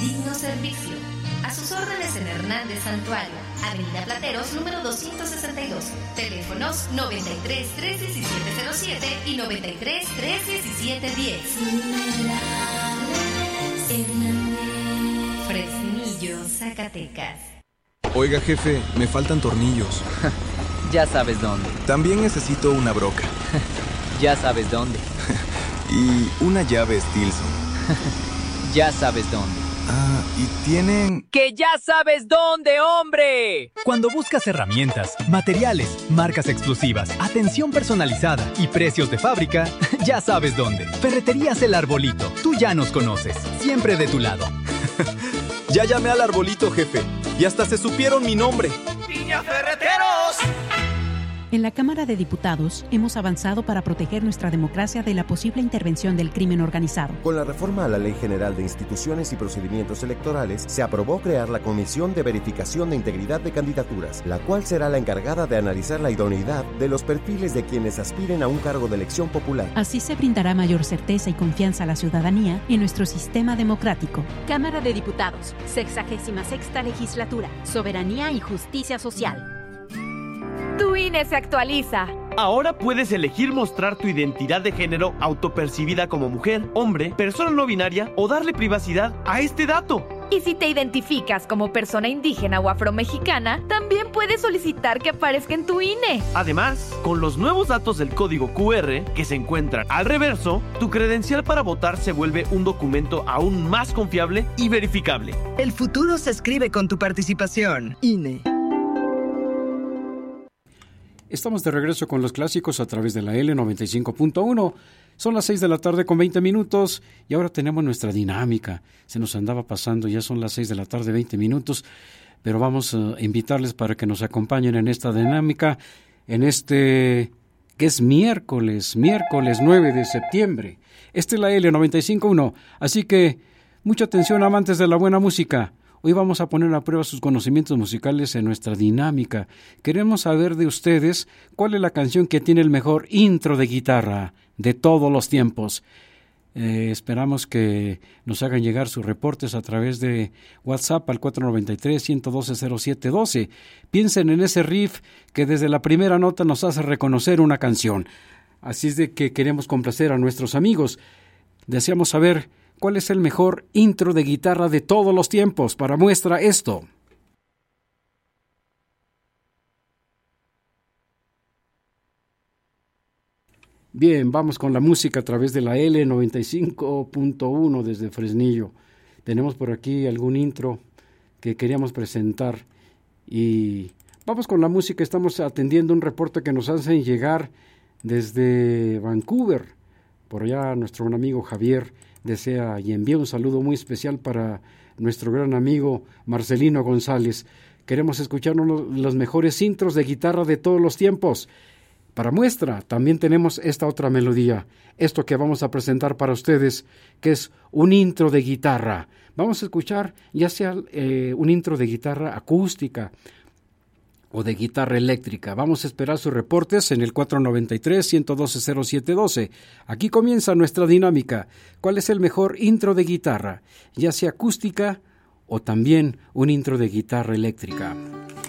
digno servicio. A sus órdenes en Hernández Santuario, Avenida Plateros, número 262. Teléfonos 93 317 07 y 93 317 10. Fresnillo, Zacatecas. Oiga, jefe, me faltan tornillos. Ya sabes dónde. También necesito una broca. Ya sabes dónde. Y una llave Stilson. Ya sabes dónde. Ah, y tienen... ¡Que ya sabes dónde, hombre! Cuando buscas herramientas, materiales, marcas exclusivas, atención personalizada y precios de fábrica, ya sabes dónde. Ferreterías El Arbolito. Tú ya nos conoces. Siempre de tu lado. Ya llamé al Arbolito, jefe. Y hasta se supieron mi nombre. ¡Piña Ferreteros! En la Cámara de Diputados hemos avanzado para proteger nuestra democracia de la posible intervención del crimen organizado. Con la reforma a la Ley General de Instituciones y Procedimientos Electorales, se aprobó crear la Comisión de Verificación de Integridad de Candidaturas, la cual será la encargada de analizar la idoneidad de los perfiles de quienes aspiren a un cargo de elección popular. Así se brindará mayor certeza y confianza a la ciudadanía en nuestro sistema democrático. Cámara de Diputados, 66ª Legislatura, Soberanía y Justicia Social. Tu INE se actualiza. Ahora puedes elegir mostrar tu identidad de género autopercibida como mujer, hombre, persona no binaria o darle privacidad a este dato. Y si te identificas como persona indígena o afromexicana, también puedes solicitar que aparezca en tu INE. Además, con los nuevos datos del código QR que se encuentran al reverso, tu credencial para votar se vuelve un documento aún más confiable y verificable. El futuro se escribe con tu participación. INE. Estamos de regreso con los clásicos a través de la L95.1. Son las 6 de la tarde con 20 minutos y ahora tenemos nuestra dinámica. Se nos andaba pasando, ya son las 6 de la tarde, 20 minutos, pero vamos a invitarles para que nos acompañen en esta dinámica, en que es miércoles 9 de septiembre. Esta es la L95.1, así que mucha atención, amantes de la buena música. Hoy vamos a poner a prueba sus conocimientos musicales en nuestra dinámica. Queremos saber de ustedes cuál es la canción que tiene el mejor intro de guitarra de todos los tiempos. Esperamos que nos hagan llegar sus reportes a través de WhatsApp al 493-112-0712. Piensen en ese riff que desde la primera nota nos hace reconocer una canción. Así es de que queremos complacer a nuestros amigos. Deseamos saber ¿cuál es el mejor intro de guitarra de todos los tiempos? Para muestra esto. Bien, vamos con la música a través de la L95.1 desde Fresnillo. Tenemos por aquí algún intro que queríamos presentar y vamos con la música. Estamos atendiendo un reporte que nos hacen llegar desde Vancouver. Por allá nuestro buen amigo Javier desea y envía un saludo muy especial para nuestro gran amigo Marcelino González. Queremos escuchar uno de los mejores intros de guitarra de todos los tiempos. Para muestra, también tenemos esta otra melodía, esto que vamos a presentar para ustedes, que es un intro de guitarra. Vamos a escuchar ya sea un intro de guitarra acústica o de guitarra eléctrica. Vamos a esperar sus reportes en el 493-112-0712. Aquí comienza nuestra dinámica. ¿Cuál es el mejor intro de guitarra? Ya sea acústica o también un intro de guitarra eléctrica.